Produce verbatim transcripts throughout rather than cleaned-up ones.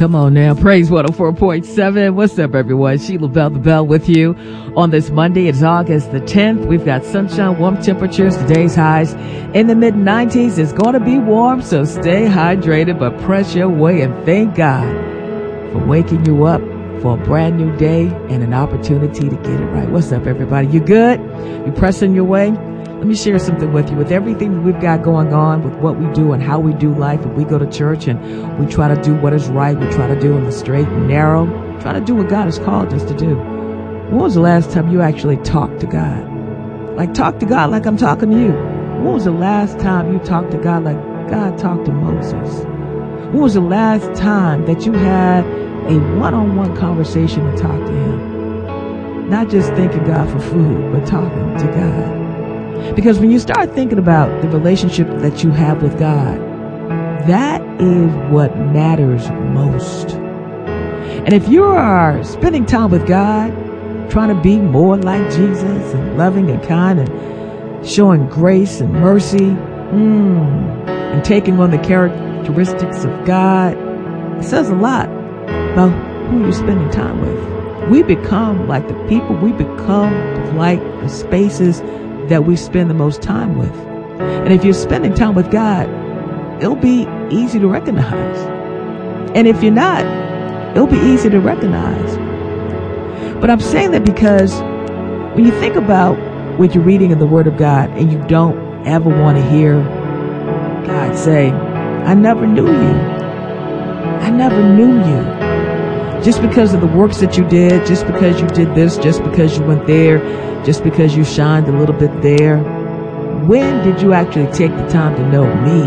Come on now. Praise one oh four point seven. What's up, everyone? Sheila Bell, the Bell with you on this Monday. It's August the tenth. We've got sunshine, warm temperatures. Today's highs in the mid nineties. It's going to be warm, so stay hydrated, but press your way and thank God for waking you up for a brand new day and an opportunity to get it right. What's up, everybody? You good? You pressing your way? Let me share something with you. With everything we've got going on, with what we do and how we do life, and we go to church and we try to do what is right, we try to do in the straight and narrow, try to do what God has called us to do. When was the last time you actually talked to God? Like, talk to God like I'm talking to you. When was the last time you talked to God like God talked to Moses? When was the last time that you had a one-on-one conversation and talked to Him? Not just thanking God for food, but talking to God. Because when you start thinking about the relationship that you have with God, that is what matters most. And if you are spending time with God, trying to be more like Jesus and loving and kind and showing grace and mercy, mm, and taking on the characteristics of God, it says a lot about who you're spending time with. We become like the people, we become like the spaces that we spend the most time with. And if you're spending time with God, it'll be easy to recognize. And if you're not, it'll be easy to recognize. But I'm saying that because when you think about what you're reading in the Word of God and you don't ever want to hear God say, I never knew you. I never knew you. Just because of the works that you did, just because you did this, just because you went there, just because you shined a little bit there. When did you actually take the time to know me?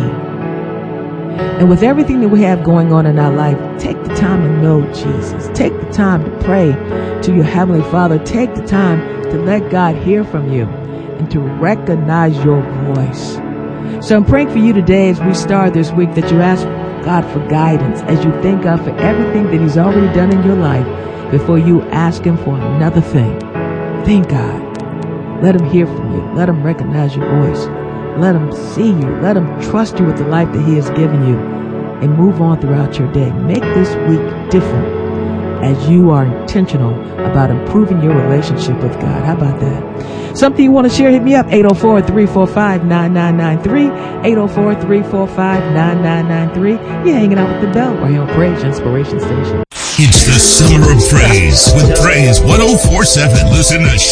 And with everything that we have going on in our life, take the time to know Jesus. Take the time to pray to your Heavenly Father. Take the time to let God hear from you and to recognize your voice. So I'm praying for you today as we start this week that you ask God for guidance, as you thank God for everything that He's already done in your life before you ask Him for another thing. Thank God. Let Him hear from you. Let Him recognize your voice. Let Him see you. Let Him trust you with the life that He has given you, and move on throughout your day. Make this week different as you are intentional about improving your relationship with God. How about that? Something you want to share, hit me up, eight oh four, three four five, nine nine nine three, eight oh four, three four five, nine nine nine three. You're hanging out with the Bell right here on Praise Inspiration Station. It's the Summer of Praise with Praise one oh four point seven. Listen to